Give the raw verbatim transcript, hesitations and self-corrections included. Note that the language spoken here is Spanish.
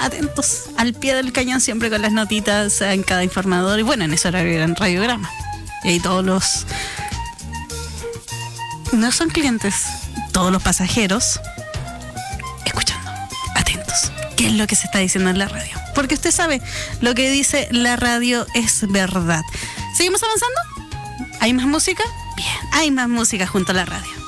atentos al pie del cañón, siempre con las notitas en cada informador. Y bueno, en ese horario era en Radiograma. Y ahí todos los... No son clientes, todos los pasajeros escuchando, atentos. ¿Qué es lo que se está diciendo en la radio? Porque usted sabe, lo que dice la radio es verdad. ¿Seguimos avanzando? ¿Hay más música? Bien, hay más música junto a la radio.